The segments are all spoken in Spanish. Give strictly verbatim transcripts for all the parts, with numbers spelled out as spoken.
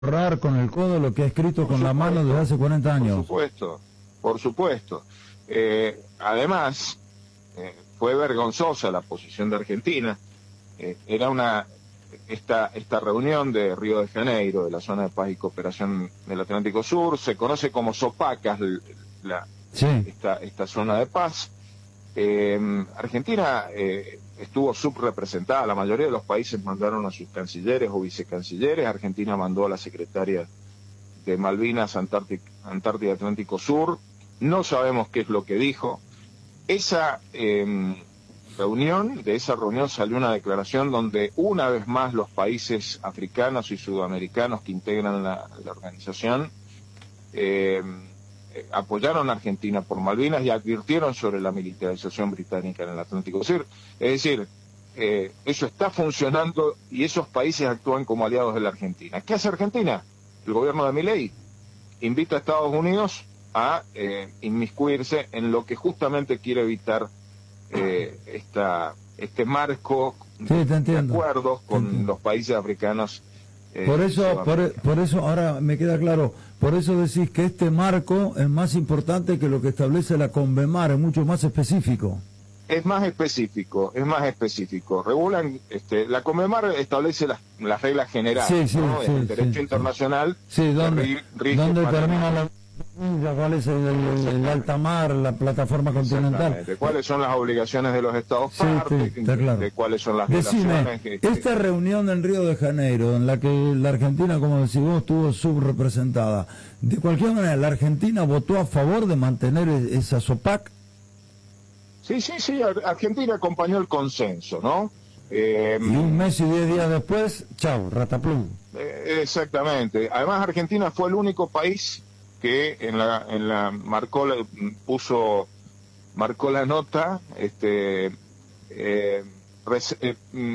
borrar con el codo lo que ha escrito Por con la mano supuesto, desde hace cuarenta por años. supuesto, por supuesto. Eh, además, eh, fue vergonzosa la posición de Argentina. Eh, era una esta esta reunión de Río de Janeiro, de la Zona de Paz y Cooperación del Atlántico Sur, se conoce como Sopacas, la, Sí. esta, esta zona de paz. Eh, Argentina eh, estuvo subrepresentada, la mayoría de los países mandaron a sus cancilleres o vicecancilleres. Argentina mandó a la secretaria de Malvinas, Antártica, Antártida Atlántico Sur. No sabemos qué es lo que dijo. Esa eh, reunión, de esa reunión salió una declaración donde una vez más los países africanos y sudamericanos que integran la, la organización eh, apoyaron a Argentina por Malvinas y advirtieron sobre la militarización británica en el Atlántico Sur. Es decir, eh, eso está funcionando y esos países actúan como aliados de la Argentina. ¿Qué hace Argentina? El gobierno de Milei invita a Estados Unidos a eh, inmiscuirse en lo que justamente quiere evitar eh, esta, este marco Sí, de, te entiendo. de acuerdos con Entiendo. los países africanos. Eh, Por eso, por, por eso, ahora me queda claro, por eso decís que este marco es más importante que lo que establece la Convemar, es mucho más específico. Es más específico, es más específico. Regulan, este, la Convemar establece las, las reglas generales, Sí, sí, ¿no? sí, El derecho sí, internacional. Sí, ¿dónde, ri- rige ¿dónde para- termina la... ¿Cuál es el, el, el alta mar, la plataforma continental? Exactamente. ¿Cuáles son las obligaciones de los Estados Sí, partes? sí, está claro. De cuáles son las Decime, violaciones que, que- esta reunión en Río de Janeiro, en la que la Argentina, como decís vos, estuvo subrepresentada, de cualquier manera, ¿la Argentina votó a favor de mantener e- esa SOPAC? Sí, sí, sí, Ar- Argentina acompañó el consenso, ¿no? Eh, Y un mes y diez días después, chao, rataplum. eh, exactamente. Además, Argentina fue el único país que en la, en la marcó, la- puso, marcó la nota, este, eh, res- eh,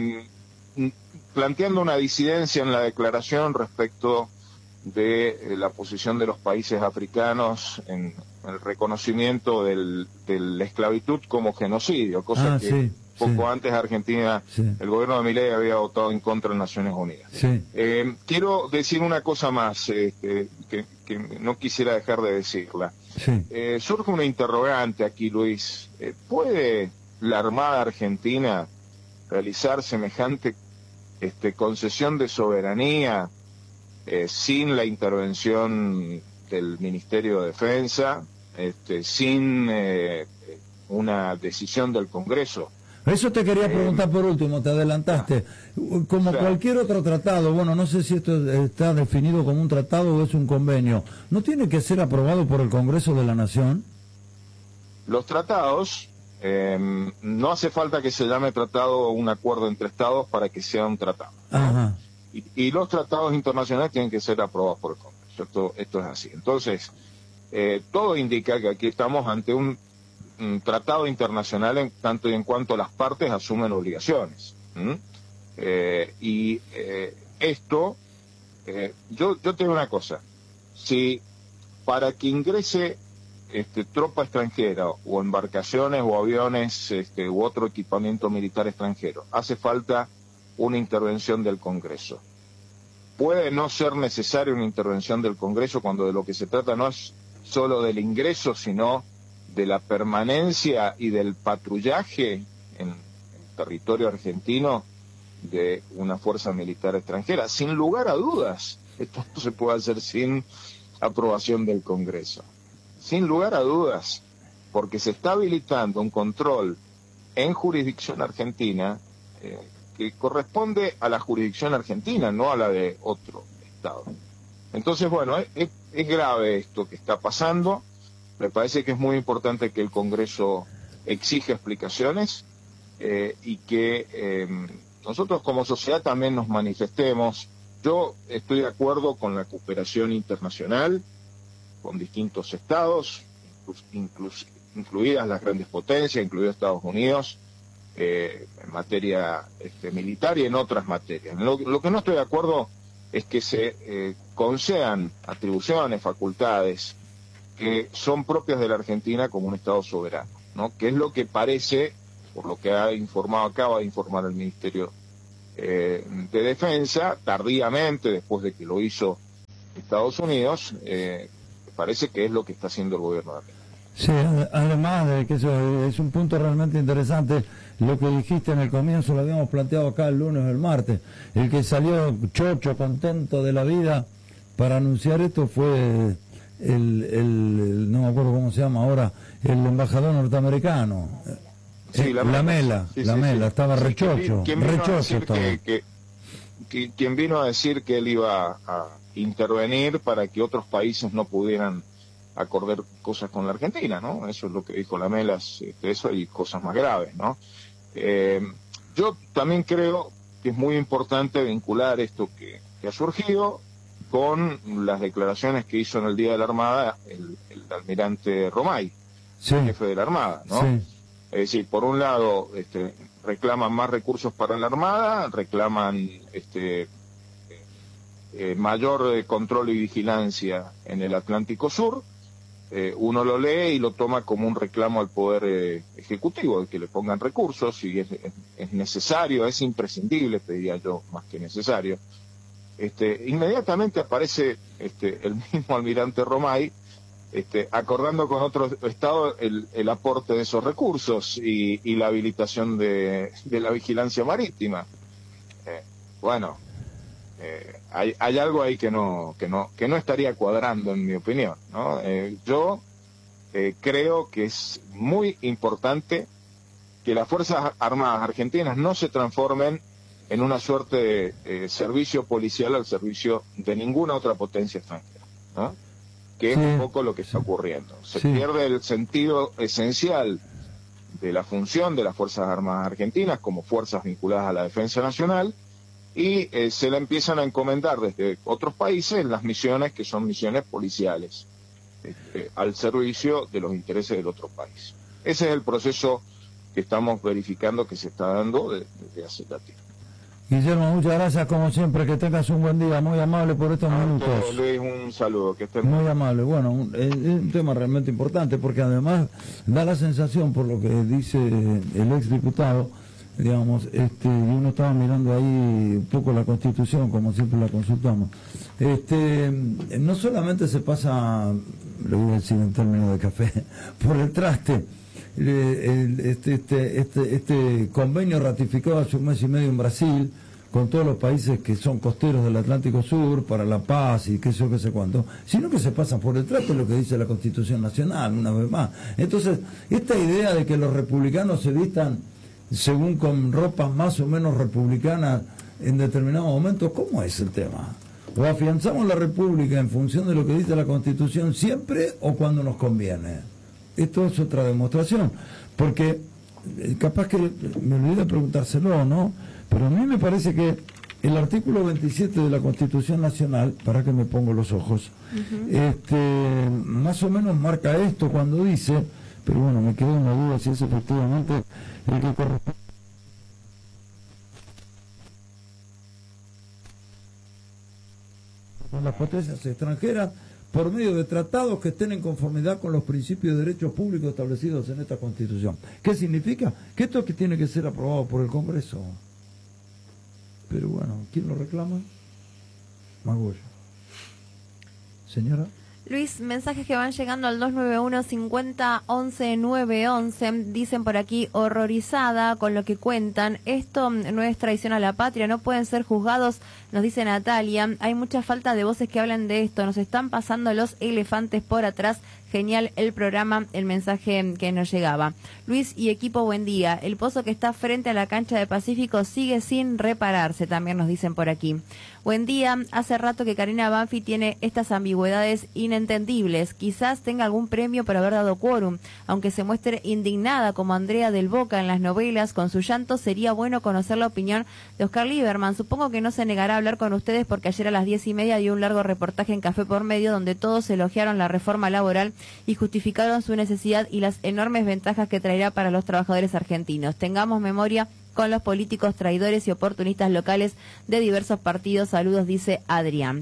mm, planteando una disidencia en la declaración respecto de eh, la posición de los países africanos en el reconocimiento del, de la esclavitud como genocidio, cosa Ah, que sí, poco sí. antes Argentina, Sí. el gobierno de Milei había votado en contra en Naciones Unidas. Sí. Eh, quiero decir una cosa más, este, que, que no quisiera dejar de decirla. Sí. Eh, surge una interrogante aquí, Luis. Eh, ¿Puede la Armada Argentina realizar semejante este, concesión de soberanía eh, sin la intervención del Ministerio de Defensa, este, sin eh, una decisión del Congreso? Eso te quería preguntar por último, te adelantaste. Como Sí. cualquier otro tratado, bueno, no sé si esto está definido como un tratado o es un convenio, ¿no tiene que ser aprobado por el Congreso de la Nación? Los tratados, eh, no hace falta que se llame tratado o un acuerdo entre Estados para que sea un tratado, ¿no? Ajá. Y, y los tratados internacionales tienen que ser aprobados por el Congreso. Esto, esto es así. Entonces, eh, todo indica que aquí estamos ante un, un tratado internacional en tanto y en cuanto las partes asumen obligaciones. ¿m? Eh, y eh, esto, eh, yo, yo te digo una cosa, si para que ingrese este, tropa extranjera o embarcaciones o aviones este, u otro equipamiento militar extranjero, hace falta una intervención del Congreso. Puede no ser necesaria una intervención del Congreso cuando de lo que se trata no es solo del ingreso, sino de la permanencia y del patrullaje en el territorio argentino de una fuerza militar extranjera. Sin lugar a dudas, esto no se puede hacer sin aprobación del Congreso. Sin lugar a dudas, porque se está habilitando un control en jurisdicción argentina eh, que corresponde a la jurisdicción argentina, no a la de otro Estado. Entonces, bueno, es, es grave esto que está pasando. Me parece que es muy importante que el Congreso exija explicaciones eh, y que eh, nosotros como sociedad también nos manifestemos. Yo estoy de acuerdo con la cooperación internacional, con distintos estados, inclus, inclus, incluidas las grandes potencias, incluidos Estados Unidos, eh, en materia este, militar y en otras materias. Lo, lo que no estoy de acuerdo es que se eh, concedan atribuciones, facultades que son propias de la Argentina como un Estado soberano, ¿no? Que es lo que parece, por lo que ha informado, acaba de informar el Ministerio eh, de Defensa, tardíamente, después de que lo hizo Estados Unidos, eh, parece que es lo que está haciendo el gobierno de Argentina. Sí, además de que eso es un punto realmente interesante, lo que dijiste en el comienzo, lo habíamos planteado acá el lunes o el martes, el que salió chocho, contento de la vida para anunciar esto fue el, el, el no me acuerdo cómo se llama ahora, el embajador norteamericano, sí, la, la Mela, sí, la sí, Mela, sí. estaba Sí, rechocho, ¿quién, quién rechocho todo. Que, que, que, quien vino a decir que él iba a intervenir para que otros países no pudieran acordar cosas con la Argentina, ¿no? Eso es lo que dijo la Mela, eso y cosas más graves, ¿no? Eh, yo también creo que es muy importante vincular esto que, que ha surgido con las declaraciones que hizo en el Día de la Armada el, el almirante Romay, sí. jefe de la Armada, ¿no? Sí. Es decir, por un lado, este, reclaman más recursos para la Armada, reclaman este, eh, mayor eh, control y vigilancia en el Atlántico Sur. Eh, uno lo lee y lo toma como un reclamo al Poder eh, Ejecutivo, de que le pongan recursos, y es, es, es necesario, es imprescindible, te diría yo, más que necesario. Este, inmediatamente aparece este, el mismo almirante Romay, este, acordando con otros estados el, el aporte de esos recursos y, y la habilitación de, de la vigilancia marítima. Eh, bueno, eh, hay, hay algo ahí que no, que no, que no estaría cuadrando, en mi opinión, ¿no? Eh, yo eh, creo que es muy importante que las Fuerzas Armadas Argentinas no se transformen en una suerte de eh, servicio policial al servicio de ninguna otra potencia extranjera, ¿no? Que es sí, un poco lo que está ocurriendo. Se sí. pierde el sentido esencial de la función de las Fuerzas Armadas Argentinas como fuerzas vinculadas a la defensa nacional, y eh, se le empiezan a encomendar desde otros países las misiones que son misiones policiales, este, al servicio de los intereses del otro país. Ese es el proceso que estamos verificando que se está dando desde, desde hace ya tiempo. Guillermo, muchas gracias como siempre, que tengas un buen día, muy amable por estos a minutos. Todos, Luis, un saludo, que estén muy bien. Amable, bueno, un, es un tema realmente importante porque además da la sensación, por lo que dice el ex diputado, digamos, este, y uno estaba mirando ahí un poco la Constitución, como siempre la consultamos, este, no solamente se pasa, lo voy a decir en términos de café, por el traste, Este, este, este, este convenio ratificado hace un mes y medio en Brasil con todos los países que son costeros del Atlántico Sur para la paz y qué sé yo, qué sé cuánto, sino que se pasan por el trato, lo que dice la Constitución Nacional, una vez más. Entonces, esta idea de que los republicanos se vistan según con ropas más o menos republicanas en determinado momento, ¿cómo es el tema? ¿O afianzamos la República en función de lo que dice la Constitución siempre o cuando nos conviene? Esto es otra demostración, porque capaz que me olvidé preguntárselo, ¿no? Pero a mí me parece que el artículo veintisiete de la Constitución Nacional, para que me pongo los ojos, uh-huh. este, más o menos marca esto cuando dice, pero bueno, me quedó una duda si es efectivamente el que corresponde. Con las potencias extranjeras, por medio de tratados que estén en conformidad con los principios de derechos públicos establecidos en esta Constitución. ¿Qué significa? Que esto que tiene que ser aprobado por el Congreso. Pero bueno, ¿quién lo reclama? Magullo. Señora. Luis, mensajes que van llegando al dos nueve uno cincuenta once nueve once, dicen por aquí, horrorizada con lo que cuentan, esto no es traición a la patria, no pueden ser juzgados, nos dice Natalia, hay mucha falta de voces que hablan de esto, nos están pasando los elefantes por atrás. Genial el programa, el mensaje que nos llegaba. Luis y equipo, buen día. El pozo que está frente a la cancha de Pacífico sigue sin repararse, también nos dicen por aquí. Buen día, hace rato que Karina Banfi tiene estas ambigüedades inentendibles. Quizás tenga algún premio por haber dado quórum. Aunque se muestre indignada como Andrea del Boca en las novelas con su llanto, sería bueno conocer la opinión de Oscar Lieberman. Supongo que no se negará a hablar con ustedes porque ayer a las diez y media dio un largo reportaje en Café por Medio donde todos elogiaron la reforma laboral y justificaron su necesidad y las enormes ventajas que traerá para los trabajadores argentinos. Tengamos memoria con los políticos traidores y oportunistas locales de diversos partidos. Saludos, dice Adrián.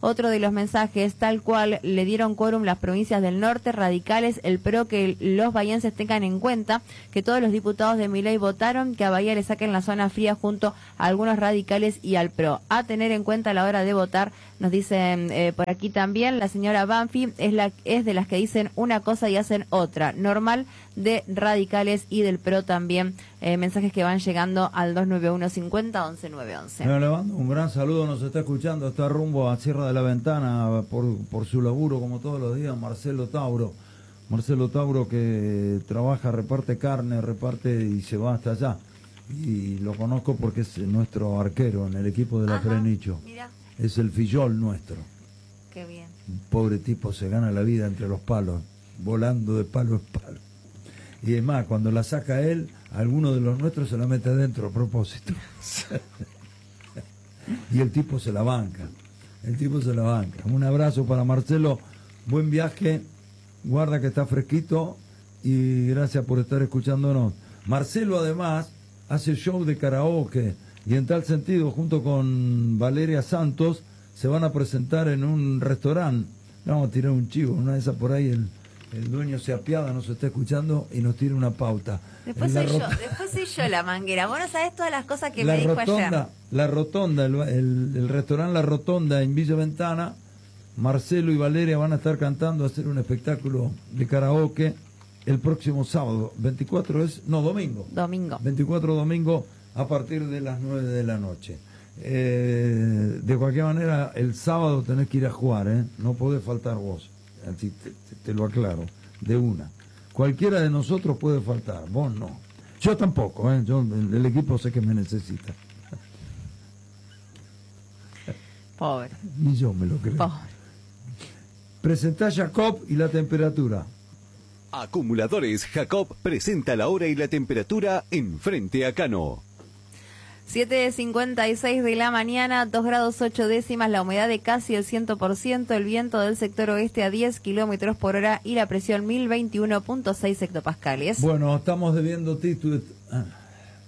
Otro de los mensajes, tal cual le dieron quórum las provincias del norte, radicales, el P R O, que los bahienses tengan en cuenta que todos los diputados de Milei votaron que a Bahía le saquen la zona fría junto a algunos radicales y al P R O. A tener en cuenta a la hora de votar, nos dicen eh, por aquí también, la señora Banfi es, la, es de las que dicen una cosa y hacen otra. Normal de radicales y del P R O también. Eh, mensajes que van llegando al dos nueve uno cincuenta once nueve once. Le mando un gran saludo, nos está escuchando, está rumbo a Sierra de la Ventana por, por su laburo como todos los días, Marcelo Tauro. Marcelo Tauro que trabaja, reparte carne, reparte y se va hasta allá. Y lo conozco porque es nuestro arquero en el equipo de la Ajá, Frenicho. mira. Es el fillol nuestro. Qué bien. Un pobre tipo se gana la vida entre los palos, volando de palo en palo. Y es más, cuando la saca él, alguno de los nuestros se la mete adentro a propósito. Y el tipo se la banca. El tipo se la banca. Un abrazo para Marcelo. Buen viaje. Guarda que está fresquito. Y gracias por estar escuchándonos. Marcelo, además, hace show de karaoke. Y en tal sentido, junto con Valeria Santos, se van a presentar en un restaurante. Vamos a tirar un chivo. Una de esas por ahí, el, el dueño se apiada, nos está escuchando y nos tira una pauta. Después En soy la yo, rot- después soy yo la manguera. Vos no sabés todas las cosas que la me dijo rotonda, ayer. La Rotonda, el, el, el restaurante La Rotonda en Villa Ventana, Marcelo y Valeria van a estar cantando, a hacer un espectáculo de karaoke el próximo sábado. veinticuatro es, no, domingo. Domingo. veinticuatro domingo a partir de las nueve de la noche. Eh, de cualquier manera, el sábado tenés que ir a jugar, ¿eh? No podés faltar vos. Así te, te, te lo aclaro, de una. Cualquiera de nosotros puede faltar, vos no. Yo tampoco, ¿eh? Yo, el, el equipo sé que me necesita. Pobre. Ni yo me lo creo. Pobre. Presentá Jacob y la temperatura. Acumuladores Jacob presenta la hora y la temperatura en Frente a Cano. siete cincuenta y seis de la mañana, dos grados ocho décimas, la humedad de casi el cien por ciento, el viento del sector oeste a diez kilómetros por hora y la presión mil veintiuno punto seis hectopascales. Bueno, estamos debiendo título. Ah.